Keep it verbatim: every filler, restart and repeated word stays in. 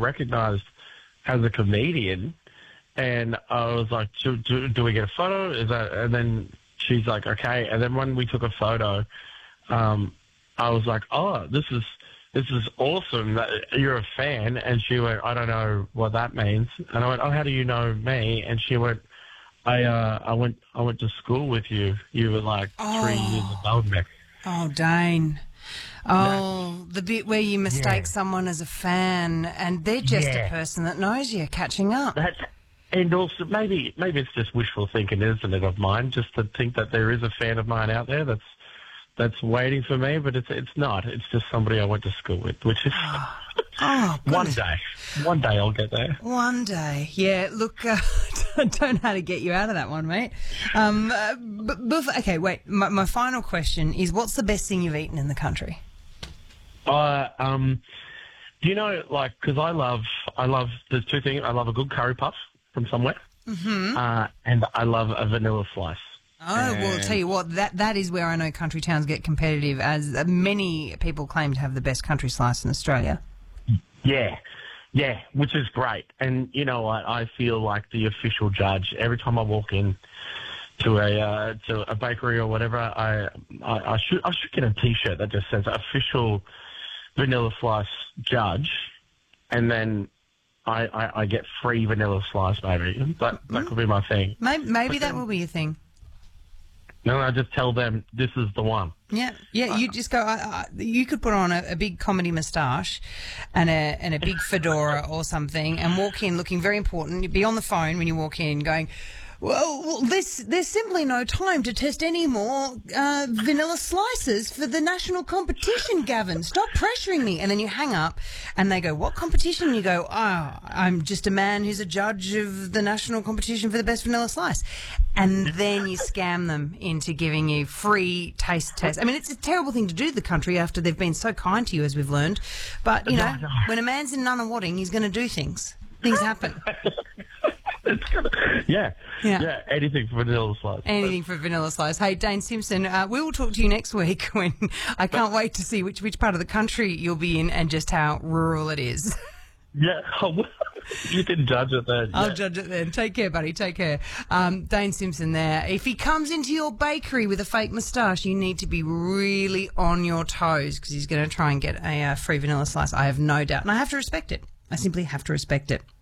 recognised as a comedian, and I was like, do, do, do we get a photo? Is that? And then she's like, okay. And then when we took a photo, um, I was like, oh, this is this is awesome that you're a fan. And she went, I don't know what that means. And I went, oh, how do you know me? And she went, I uh, I went I went to school with you. You were like Oh. three years above me. Oh, Dane. Oh, the bit where you mistake Yeah. someone as a fan and they're just Yeah. a person that knows you, catching up. That's, and also maybe maybe it's just wishful thinking, isn't it, of mine, just to think that there is a fan of mine out there that's that's waiting for me, but it's it's not. It's just somebody I went to school with, which is Oh, one goodness. day. One day I'll get there. One day. Yeah, look, uh, I don't know how to get you out of that one, mate. Um, uh, but, but, okay, wait. My, my final question is, what's the best thing you've eaten in the country? Uh, um, do you know, like, because I love, I love, there's two things. I love a good curry puff from somewhere, mm-hmm. uh, and I love a vanilla slice. Oh, well, I'll tell you what, that, that is where I know country towns get competitive, as uh, many people claim to have the best country slice in Australia. Yeah, yeah, which is great. And, you know, I, I feel like the official judge. Every time I walk in to a uh, to a bakery or whatever, I, I I should I should get a T-shirt that just says official vanilla slice judge, and then I, I, I get free vanilla slice, maybe. That that could be my thing. Maybe, maybe But that then- will be your thing. No, I just tell them this is the one. Yeah, yeah. You just go. I, I, you could put on a, a big comedy moustache, and a and a big fedora or something, and walk in looking very important. You'd be on the phone when you walk in, going, "Well, well this, there's simply no time to test any more uh, vanilla slices for the national competition, Gavin. Stop pressuring me." And then you hang up, and they go, "What competition?" And you go, "Oh, I'm just a man who's a judge of the national competition for the best vanilla slice." And then you scam them into giving you free taste tests. I mean, it's a terrible thing to do to the country after they've been so kind to you, as we've learned. But, you know, No, no. when a man's in Nunawading, he's going to do things. Things happen. It's gonna, yeah, Yeah. yeah, anything for vanilla slice. Anything for vanilla slice. Hey, Dane Simpson, uh, we will talk to you next week when I can't wait to see which, which part of the country you'll be in and just how rural it is. Yeah, you can judge it then. I'll yeah. judge it then. Take care, buddy. Take care. Um, Dane Simpson there. If he comes into your bakery with a fake moustache, you need to be really on your toes because he's going to try and get a uh, free vanilla slice. I have no doubt. And I have to respect it. I simply have to respect it.